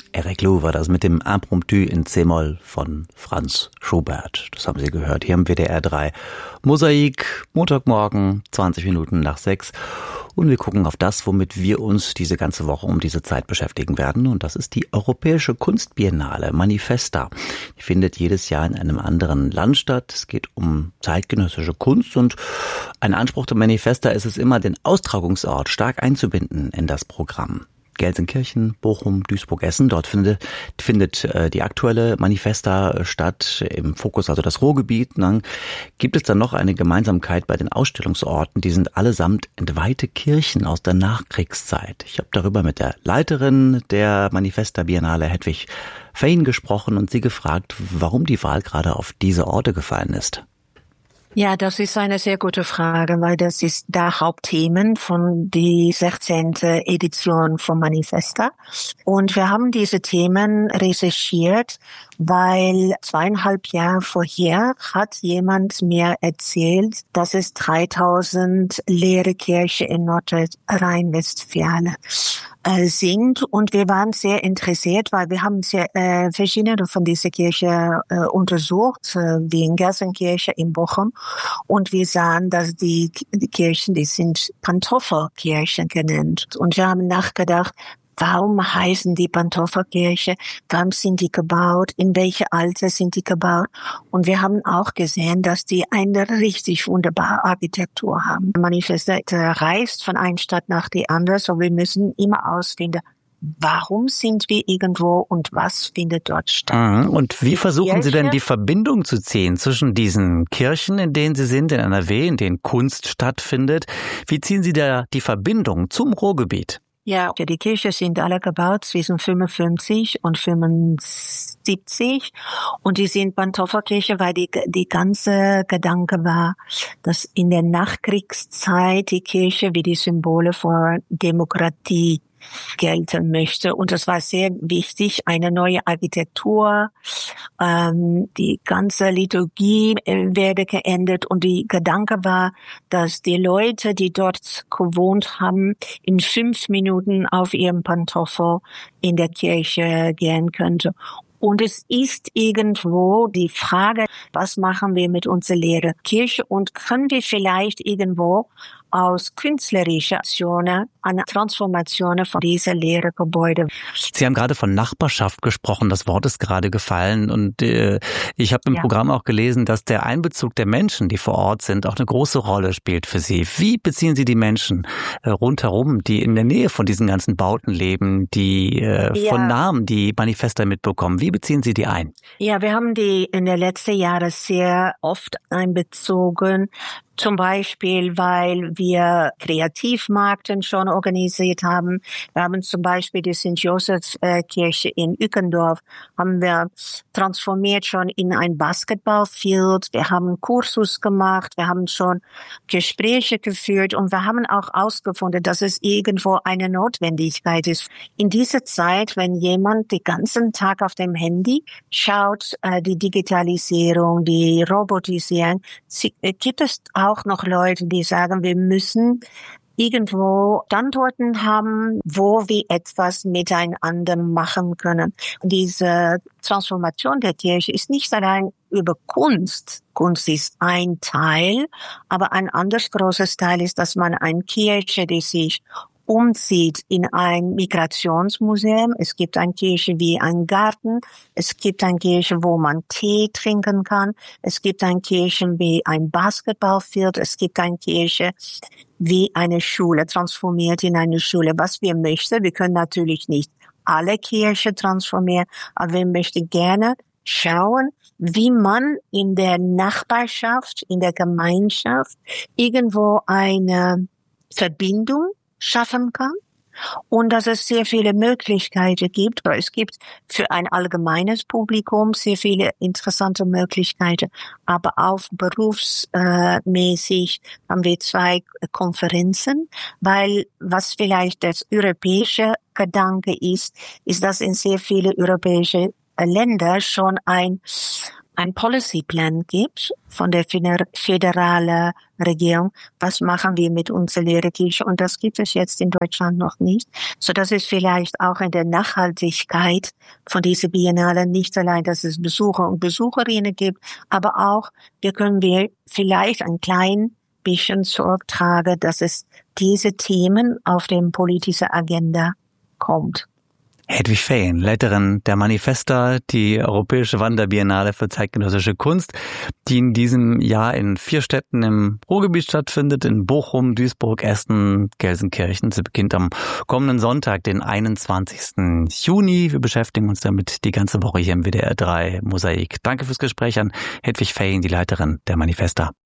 Eric Lou war das mit dem Impromptu in C-Moll von Franz Schubert. Das haben Sie gehört hier im WDR 3 Mosaik, Montagmorgen, 20 Minuten nach 6. Und wir gucken auf das, womit wir uns diese ganze Woche um diese Zeit beschäftigen werden. Und das ist die Europäische Kunstbiennale Manifesta. Die findet jedes Jahr in einem anderen Land statt. Es geht um zeitgenössische Kunst und ein Anspruch der Manifesta ist es immer, den Austragungsort stark einzubinden in das Programm. Gelsenkirchen, Bochum, Duisburg, Essen. Dort findet die aktuelle Manifesta statt, im Fokus also das Ruhrgebiet. Und dann gibt es dann noch eine Gemeinsamkeit bei den Ausstellungsorten. Die sind allesamt entweihte Kirchen aus der Nachkriegszeit. Ich habe darüber mit der Leiterin der Manifesta Biennale, Hedwig Fein, gesprochen und sie gefragt, warum die Wahl gerade auf diese Orte gefallen ist. Ja, das ist eine sehr gute Frage, weil das ist der Hauptthemen von die 16. Edition von Manifesta. Und wir haben diese Themen recherchiert, weil 2,5 Jahre vorher hat jemand mir erzählt, dass es 3000 leere Kirchen in Nordrhein-Westfalen sind. Und wir waren sehr interessiert, weil wir haben verschiedene von diesen Kirchen untersucht, wie in Gelsenkirchen, in Bochum. Und wir sahen, dass die Kirchen, die sind Pantoffelkirchen genannt. Und wir haben nachgedacht, warum heißen die Pantoffelkirche? Wann sind die gebaut? In welchem Alter sind die gebaut? Und wir haben auch gesehen, dass die eine richtig wunderbare Architektur haben. Manifesta reist von einer Stadt nach die andere, so wir müssen immer ausfinden, warum sind wir irgendwo und was findet dort statt? Und wie versuchen Sie denn die Verbindung zu ziehen zwischen diesen Kirchen, in denen Sie sind, in NRW, in denen Kunst stattfindet? Wie ziehen Sie da die Verbindung zum Ruhrgebiet? Ja, die Kirchen sind alle gebaut zwischen 55 und 75 und die sind Pantoffelkirche, weil die ganze Gedanke war, dass in der Nachkriegszeit die Kirche wie die Symbole für Demokratie gelten möchte. Und das war sehr wichtig, eine neue Architektur, die ganze Liturgie werde geändert und die Gedanke war, dass die Leute, die dort gewohnt haben, in 5 Minuten auf ihrem Pantoffel in der Kirche gehen könnte. Und es ist irgendwo die Frage, was machen wir mit unserer leeren Kirche und können wir vielleicht irgendwo aus künstlerischen Aktionen eine Transformation von dieser leeren Gebäude. Sie haben gerade von Nachbarschaft gesprochen, das Wort ist gerade gefallen und ich habe im Programm auch gelesen, dass der Einbezug der Menschen, die vor Ort sind, auch eine große Rolle spielt für Sie. Wie beziehen Sie die Menschen rundherum, die in der Nähe von diesen ganzen Bauten leben, die von Namen die Manifesta mitbekommen? Wie beziehen Sie die ein? Ja, wir haben die in den letzten Jahren sehr oft einbezogen. Zum Beispiel, weil wir Kreativmärkte schon organisiert haben. Wir haben zum Beispiel die St. Josephs Kirche in Ückendorf haben wir transformiert schon in ein Basketballfield. Wir haben Kursus gemacht. Wir haben schon Gespräche geführt und wir haben auch ausgefunden, dass es irgendwo eine Notwendigkeit ist. In dieser Zeit, wenn jemand den ganzen Tag auf dem Handy schaut, die Digitalisierung, die Robotisierung, gibt es auch noch Leute, die sagen, wir müssen irgendwo Standorten haben, wo wir etwas miteinander machen können. Und diese Transformation der Kirche ist nicht allein über Kunst. Kunst ist ein Teil, aber ein anderes großes Teil ist, dass man eine Kirche, die sich umzieht in ein Migrationsmuseum. Es gibt eine Kirche wie ein Garten. Es gibt eine Kirche, wo man Tee trinken kann. Es gibt eine Kirche wie ein Basketballfeld. Es gibt eine Kirche wie eine Schule, transformiert in eine Schule. Was wir möchten, wir können natürlich nicht alle Kirchen transformieren, aber wir möchten gerne schauen, wie man in der Nachbarschaft, in der Gemeinschaft irgendwo eine Verbindung schaffen kann und dass es sehr viele Möglichkeiten gibt. Es gibt für ein allgemeines Publikum sehr viele interessante Möglichkeiten, aber auch berufsmäßig haben wir 2 Konferenzen, weil was vielleicht das europäische Gedanke ist, dass in sehr viele europäische Länder schon ein ein Policy-Plan gibt von der föderalen Regierung. Was machen wir mit unserer Lehrerkirche? Und das gibt es jetzt in Deutschland noch nicht. So dass es vielleicht auch in der Nachhaltigkeit von dieser Biennale nicht allein, dass es Besucher und Besucherinnen gibt, aber auch, wir können vielleicht ein klein bisschen zurücktragen, dass es diese Themen auf dem politischen Agenda kommt. Hedwig Fehn, Leiterin der Manifesta, die Europäische Wanderbiennale für zeitgenössische Kunst, die in diesem Jahr in 4 Städten im Ruhrgebiet stattfindet, in Bochum, Duisburg, Essen, Gelsenkirchen. Sie beginnt am kommenden Sonntag, den 21. Juni. Wir beschäftigen uns damit die ganze Woche hier im WDR 3 Mosaik. Danke fürs Gespräch an Hedwig Fehn, die Leiterin der Manifesta.